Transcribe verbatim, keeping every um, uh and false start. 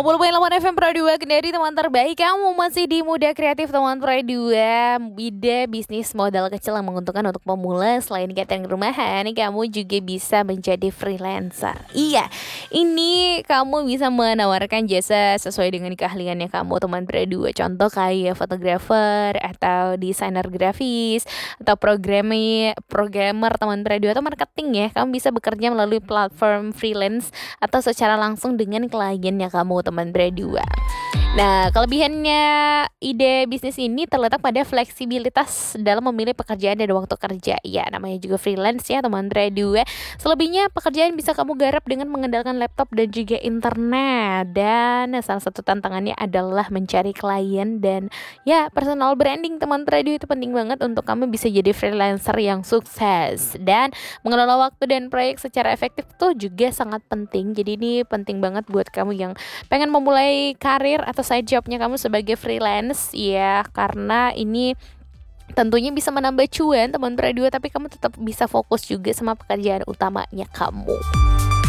sepuluh koma delapan F M Pro dua Kendari, teman terbaik. Kamu masih di Muda Kreatif teman Pro dua. Ide bisnis modal kecil yang menguntungkan untuk pemula. Selain catering rumahan, kamu juga bisa menjadi freelancer. Iya, ini kamu bisa menawarkan jasa sesuai dengan keahliannya kamu teman Pro dua. Contoh kayak fotografer atau desainer grafis atau programmer, programmer teman Pro dua atau marketing ya. Kamu bisa bekerja melalui platform freelance atau secara langsung dengan kliennya kamu teman Bre dua. Nah, kelebihannya ide bisnis ini terletak pada fleksibilitas dalam memilih pekerjaan dan waktu kerja. Ya, namanya juga freelance ya teman Bre dua. Selebihnya pekerjaan bisa kamu garap dengan mengandalkan laptop dan juga internet. Dan salah satu tantangannya adalah mencari klien dan ya personal branding teman Bre dua itu penting banget untuk kamu bisa jadi freelancer yang sukses. Dan mengelola waktu dan proyek secara efektif tuh juga sangat penting. Jadi ini penting banget buat kamu yang pengen memulai karir atau side jobnya kamu sebagai freelance ya, karena ini tentunya bisa menambah cuan teman Pro dua, tapi kamu tetap bisa fokus juga sama pekerjaan utamanya kamu.